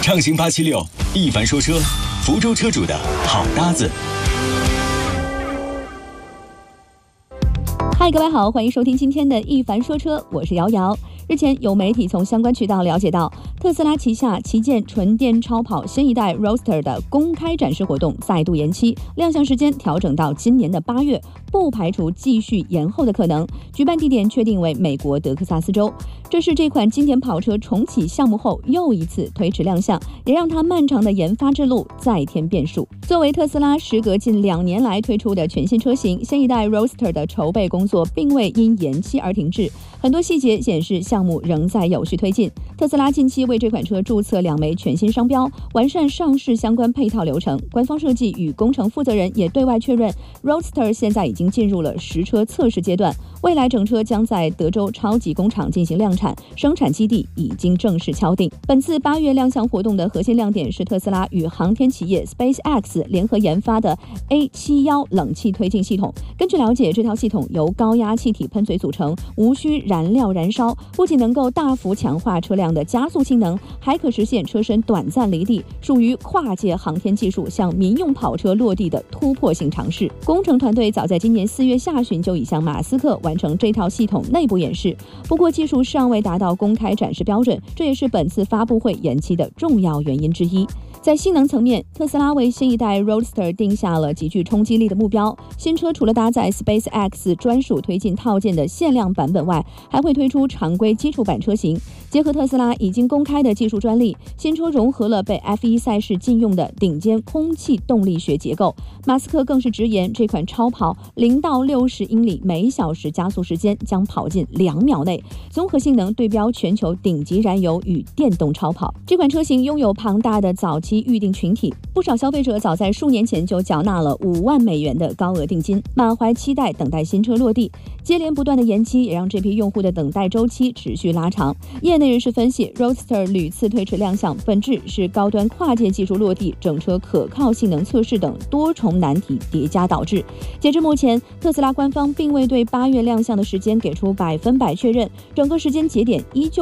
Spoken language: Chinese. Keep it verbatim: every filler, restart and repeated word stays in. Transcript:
畅行八七六，一凡说车，福州车主的好搭子。 嗨，各位好，欢迎收听今天的一凡说车，我是瑶瑶。日前有媒体从相关渠道了解到，特斯拉旗下旗舰纯电超跑新一代 Roadster 的公开展示活动再度延期，亮相时间调整到今年的八月，不排除继续延后的可能。举办地点确定为美国德克萨斯州。这是这款经典跑车重启项目后又一次推迟亮相，也让它漫长的研发之路再添变数。作为特斯拉时隔近两年来推出的全新车型，新一代 Roadster 的筹备工作并未因延期而停滞，很多细节显示项目仍在有序推进。特斯拉近期为这款车注册两枚全新商标，完善上市相关配套流程。官方设计与工程负责人也对外确认 ，Roadster 现在已经进入了实车测试阶段，未来整车将在德州超级工厂进行量产，生产基地已经正式敲定。本次八月亮相活动的核心亮点是特斯拉与航天企业 SpaceX 联合研发的 A 七十一 冷气推进系统。根据了解，这套系统由高压气体喷嘴组成，无需燃料燃烧，不仅能够大幅强化车辆的加速性能，还可实现车身短暂离地，属于跨界航天技术向民用跑车落地的突破性尝试。工程团队早在今年四月下旬就已向马斯克完成这套系统内部演示，不过技术尚未达到公开展示标准，这也是本次发布会延期的重要原因之一。在性能层面，特斯拉为新一代 Roadster 定下了极具冲击力的目标。新车除了搭载 SpaceX 专属推进套件的限量版本外，还会推出常规基础版车型。结合特斯拉已经公开的技术专利，新车融合了被 F 一 赛事禁用的顶尖空气动力学结构。马斯克更是直言，这款超跑零到六十英里每小时加速时间将跑进两秒内，综合性能对标全球顶级燃油与电动超跑。这款车型拥有庞大的早期预定群体，不少消费者早在数年前就缴纳了五万美元的高额定金，满怀期待等待新车落地。接连不断的延期也让这批用户的等待周期持续拉长。业内人士分析， Roadster 屡次推迟亮相，本质是高端跨界技术落地、整车可靠性能测试等多重难题叠加导致。截至目前，特斯拉官方并未对八月亮相的时间给出百分百确认，整个时间节点依旧